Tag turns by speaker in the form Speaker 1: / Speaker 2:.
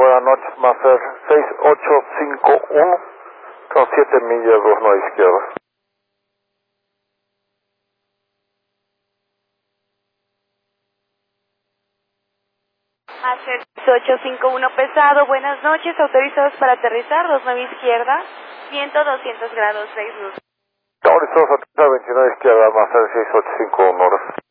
Speaker 1: buenas noches, Master 6851, son 7 millas, 29 izquierda.
Speaker 2: Master 6851 pesado, buenas noches, autorizados para aterrizar, 29 izquierda, viento 200 grados 6 luz.
Speaker 1: Autorizados a aterrizar 29 izquierda, Master 6851, horas.